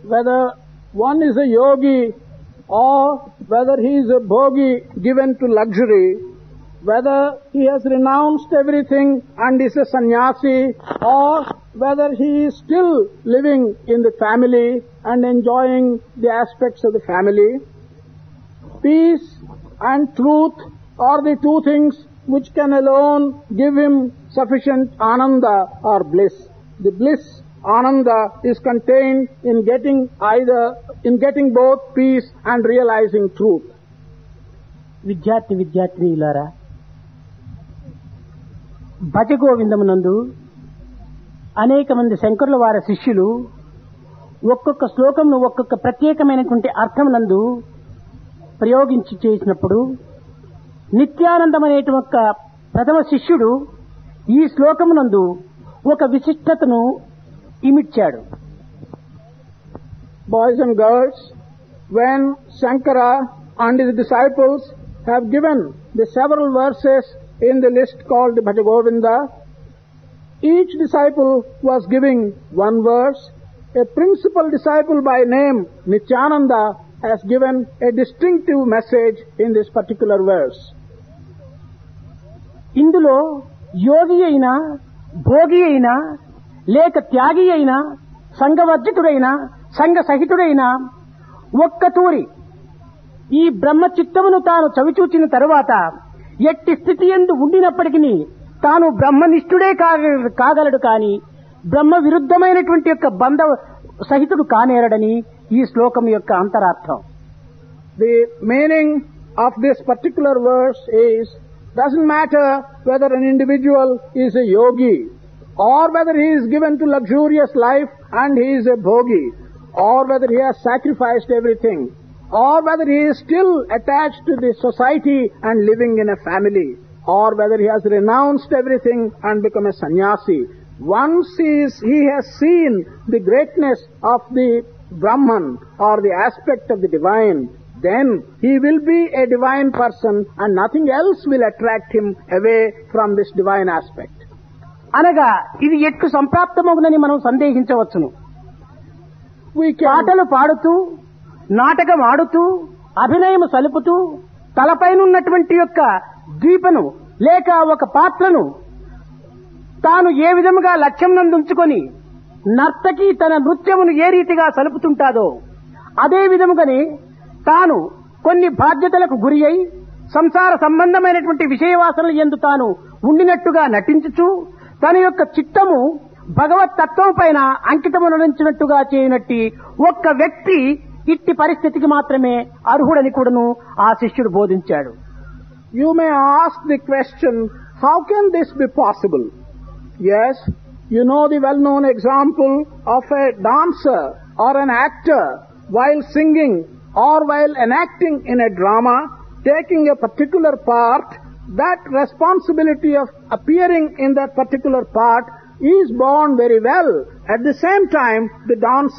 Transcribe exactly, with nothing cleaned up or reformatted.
whether one is a yogi or whether he is a bhogi given to luxury, whether he has renounced everything and is a sannyasi, or whether he is still living in the family and enjoying the aspects of the family, peace and truth are the two things which can alone give him sufficient ananda or bliss. The bliss, ananda, is contained in getting either, in getting both peace and realizing truth. విద్యార్థి విద్యార్థినిలారా, భజగోవిందమునందు అనేక మంది శంకరుల వారి శిష్యులు ఒక్కొక్క శ్లోకంను ఒక్కొక్క ప్రత్యేకమైనటువంటి అర్థమునందు ప్రయోగించి చేసినప్పుడు నిత్యానందం అనేటువంటి ప్రథమ శిష్యుడు ఈ శ్లోకమునందు ఒక విశిష్టతను ఇమిడ్చాడు. Boys and girls, when Shankara and his disciples have given the several verses in the list called the Bhajagovinda, each disciple was giving one verse. A principal disciple by name Nityananda has given a distinctive message in this particular verse. ఇందులో యోగి అయినా భోగి అయినా లేక త్యాగి అయినా సంఘవర్జితుడైనా సంఘ సహితుడైనా ఒక్కతూరి ఈ బ్రహ్మ చిత్తమును తాను చవిచూచిన తరువాత ఎట్టి స్థితి యందు ఉండినప్పటికీ తాను బ్రహ్మనిష్ఠుడే కాగలడు కాని బ్రహ్మ విరుద్ధమైనటువంటి యొక్క బంధ సహితుడు కానేరడని ఈ శ్లోకం యొక్క అంతరార్థం. The meaning of this particular verse is, doesn't matter whether an individual is a yogi or whether he is given to luxurious life and he is a bhogi, or whether he has sacrificed everything, or whether he is still attached to the society and living in a family, or whether he has renounced everything and become a sannyasi. Once he, is, he has seen the greatness of the Brahman or the aspect of the divine, then he will be a divine person and nothing else will attract him away from this divine aspect. అనగా ఇది ఎట్లు సంప్రాప్తమగునని మనం సందేహించవచ్చును. పాటలు పాడుతూ నాటకం ఆడుతూ అభినయం సలుపుతూ తలపైనున్నటువంటి యొక్క ద్వీపను లేక ఒక పాత్రను తాను ఏ విధముగా లక్ష్యం నందుంచుకొని నర్తకి తన నృత్యమును ఏ రీతిగా సలుపుతుంటాదో అదే విధముగానే తాను కొన్ని బాధ్యతలకు గురి అయి సంసార సంబంధమైనటువంటి విషయవాసనల యందు తాను ఉండినట్టుగా నటించుచు తన యొక్క చిత్తము భగవత్ తత్వం పైన అంకితమునరించినట్టుగా చేయనట్టి ఒక్క వ్యక్తి ఇట్టి పరిస్థితికి మాత్రమే అర్హుడని కూడాను ఆ శిష్యుడు బోధించాడు. You may ask the question, how can this be possible? Yes, you know the well-known example of a dancer or an actor while singing or while enacting in a drama, taking a particular part, that responsibility of appearing in that particular part is borne very well. At the same time, the dancer